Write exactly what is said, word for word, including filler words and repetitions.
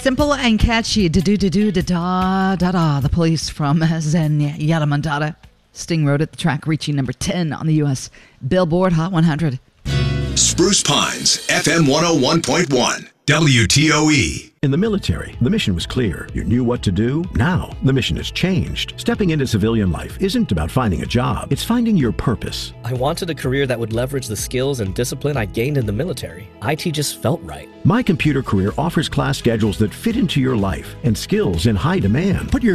Simple and catchy. Da-do-da-do-da-da-da-da. The Police from Zen Yadamandata. Sting wrote it. The track reaching number ten on the U S Billboard Hot one hundred. Spruce Pines, F M one oh one point one, W T O E. In the military, the mission was clear. You knew what to do. Now, the mission has changed. Stepping into civilian life isn't about finding a job. It's finding your purpose. I wanted a career that would leverage the skills and discipline I gained in the military. I T just felt right. My Computer Career offers class schedules that fit into your life and skills in high demand. Put your